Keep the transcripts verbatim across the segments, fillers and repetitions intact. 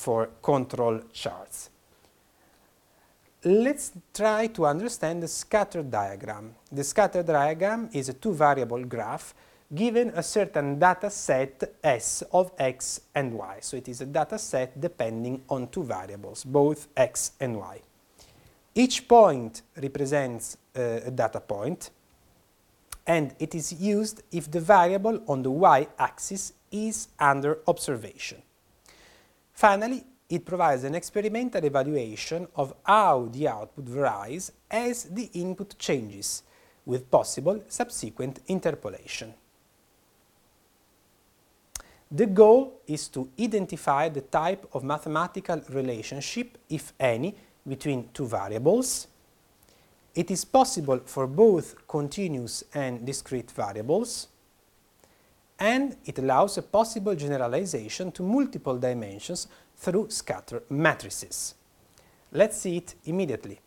for control charts. Let's try to understand the scatter diagram. The scatter diagram is a two-variable graph given a certain data set S of x and y. So it is a data set depending on two variables, both x and y. Each point represents uh, a data point, and it is used if the variable on the y-axis is under observation. Finally, it provides an experimental evaluation of how the output varies as the input changes, with possible subsequent interpolation. The goal is to identify the type of mathematical relationship, if any, between two variables. It is possible for both continuous and discrete variables, and it allows a possible generalization to multiple dimensions through scatter matrices. Let's see it immediately.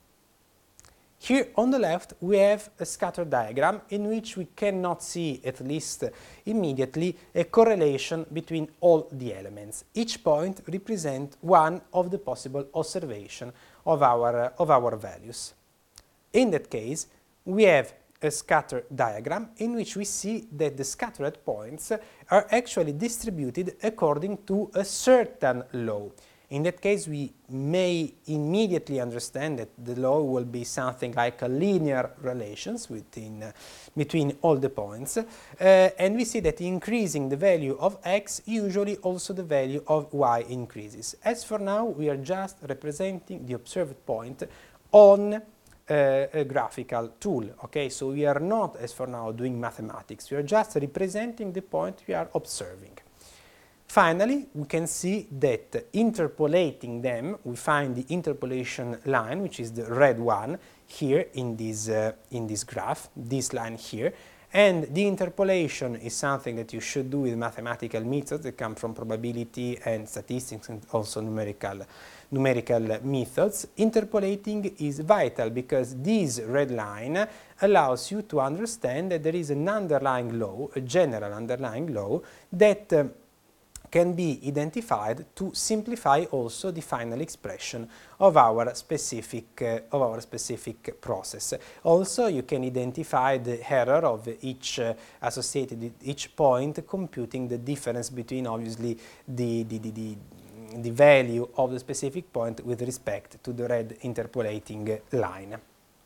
Here on the left we have a scatter diagram in which we cannot see, at least immediately, a correlation between all the elements. Each point represents one of the possible observations of our, uh, of our values. In that case, we have a scatter diagram in which we see that the scattered points are actually distributed according to a certain law. In that case, we may immediately understand that the law will be something like a linear relations within, uh, between all the points, uh, and we see that increasing the value of x, usually also the value of y increases. As for now, we are just representing the observed point on Uh, a graphical tool, okay? So we are not, as for now, doing mathematics. We are just representing the point we are observing. Finally, we can see that interpolating them, we find the interpolation line, which is the red one here in this, uh, in this graph, this line here. And the interpolation is something that you should do with mathematical methods that come from probability and statistics and also numerical, numerical methods. Interpolating is vital because this red line allows you to understand that there is an underlying law, a general underlying law, that uh, can be identified to simplify also the final expression of our specific uh, of our specific process. Also, you can identify the error of each uh, associated with each point, computing the difference between obviously the, the, the, the the value of the specific point with respect to the red interpolating line.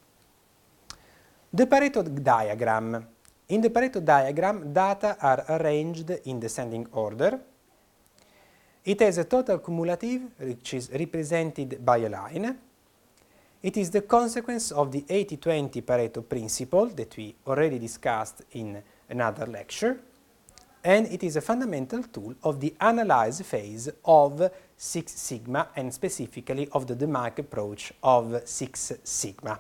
The Pareto diagram. In the Pareto diagram, data are arranged in descending order. It has a total cumulative, which is represented by a line. It is the consequence of the eighty twenty Pareto principle that we already discussed in another lecture, and it is a fundamental tool of the analyze phase of Six Sigma, and specifically of the DeMark approach of Six Sigma.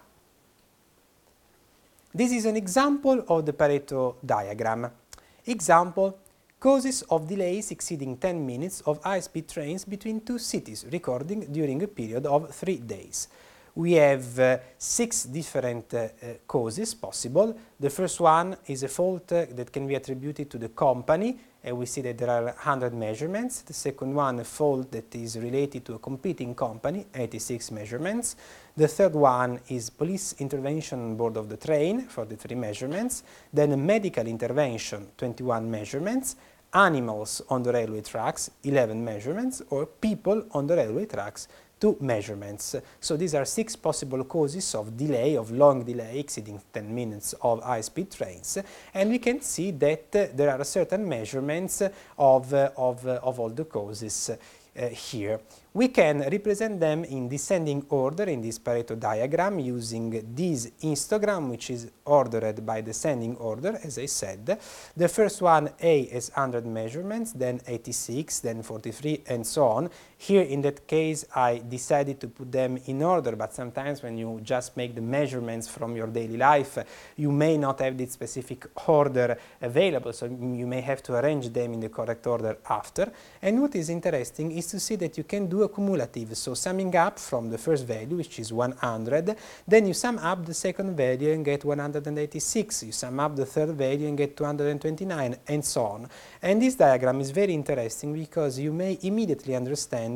This is an example of the Pareto diagram. Example: causes of delays exceeding ten minutes of high-speed trains between two cities, recording during a period of three days. We have uh, six different uh, uh, causes possible. The first one is a fault uh, that can be attributed to the company, and we see that there are one hundred measurements. The second one, a fault that is related to a competing company, eighty-six measurements. The third one is police intervention on board of the train, forty-three measurements. Then a medical intervention, twenty-one measurements. Animals on the railway tracks, eleven measurements, or people on the railway tracks, two measurements. So these are six possible causes of delay, of long delay exceeding ten minutes of high-speed trains, and we can see that uh, there are certain measurements of, uh, of, uh, of all the causes uh, here. We can represent them in descending order in this Pareto diagram using this histogram, which is ordered by descending order, as I said. The first one, A, is one hundred measurements, then eighty-six, then forty-three, and so on. Here, in that case, I decided to put them in order, but sometimes when you just make the measurements from your daily life, you may not have this specific order available, so you may have to arrange them in the correct order after. And what is interesting is to see that you can do a cumulative, so summing up from the first value, which is one hundred, then you sum up the second value and get one hundred eighty-six, you sum up the third value and get two hundred twenty-nine, and so on. And this diagram is very interesting because you may immediately understand